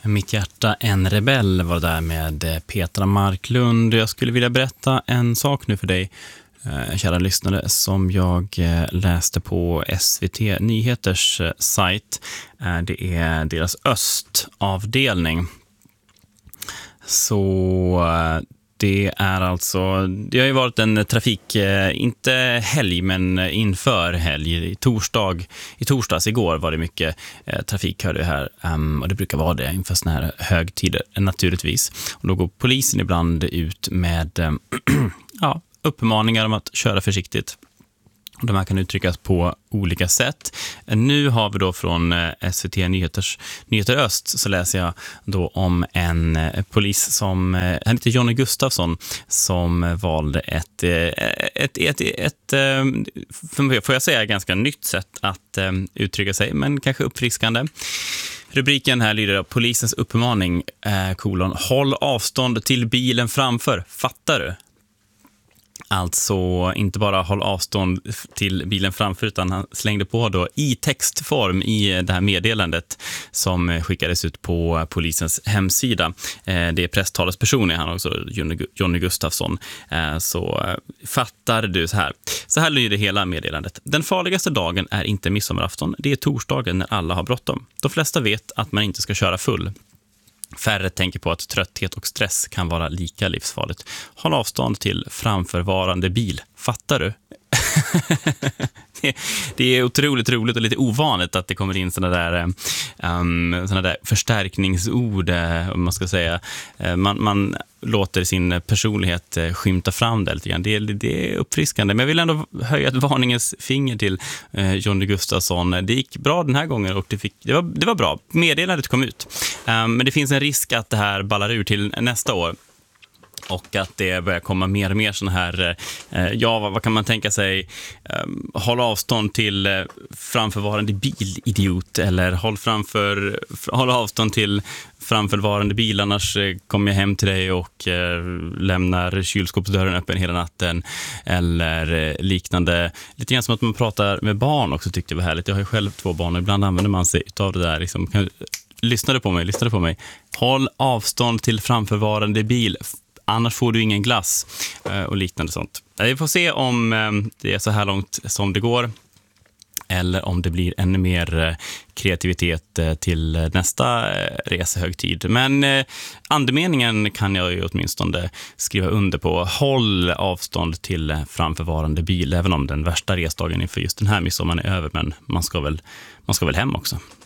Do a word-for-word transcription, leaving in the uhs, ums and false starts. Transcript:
Mitt hjärta en rebell var där med Petra Marklund. Jag skulle vilja berätta en sak nu för dig, kära lyssnare, som jag läste på S V T Nyheters sajt. Det är deras östavdelning. Så det är alltså, det har ju varit en trafik, inte helg men inför helg, i torsdag, i torsdags igår var det mycket eh, trafik hörde jag här, um, och det brukar vara det inför såna här högtider naturligtvis. Och då går polisen ibland ut med eh, ja, uppmaningar om att köra försiktigt. Och de här kan uttryckas på olika sätt. Nu har vi då från S V T Nyheters, Nyheter Öst, så läser jag då om en polis som, han heter Jonny Gustafsson, som valde ett, ett, ett, ett, ett får jag säga, ganska nytt sätt att uttrycka sig, men kanske uppfriskande. Rubriken här lyder: polisens uppmaning, eh, kolon, håll avstånd till bilen framför, fattar du? Alltså inte bara håll avstånd till bilen framför, utan han slängde på då i textform i det här meddelandet som skickades ut på polisens hemsida. Det är presstalesperson, är han också, Jonny Gustafsson. Så fattar du så här. Så här lyder hela meddelandet. Den farligaste dagen är inte midsommarafton, det är torsdagen när alla har bråttom. De flesta vet att man inte ska köra full. Färre tänker på att trötthet och stress kan vara lika livsfarligt. Håll avstånd till framförvarande bil. Fattar du? Det är otroligt roligt och lite ovanligt att det kommer in såna där, um, såna där förstärkningsord, om man ska säga. Man, man låter sin personlighet skymta fram där lite grann. Det är, det är uppfriskande. Men jag vill ändå höja ett varningens finger till uh, Jonny Gustafsson. Det gick bra den här gången och det, fick, det, var, det var bra. Meddelandet kom ut. Um, men det finns en risk att det här ballar ur till nästa år. Och att det börjar komma mer och mer sån här, eh, ja vad, vad kan man tänka sig, eh, håll avstånd till eh, framförvarande bilidiot, eller håll, framför, håll avstånd till framförvarande bil, annars eh, kommer jag hem till dig och eh, lämnar kylskåpsdörren öppen hela natten, eller eh, liknande. Lite grann som att man pratar med barn också, tyckte jag var härligt. Jag har ju själv två barn och ibland använder man sig av det där liksom, kan, lyssna på mig, lyssna på mig. Håll avstånd till framförvarande bil, annars får du ingen glass, och liknande sånt. Vi får se om det är så här långt som det går, eller om det blir ännu mer kreativitet till nästa resehögtid. Men andemeningen kan jag ju åtminstone skriva under på. Håll avstånd till framförvarande bil, även om den värsta resdagen inför just den här midsommaren är över, men man ska väl, man ska väl hem också.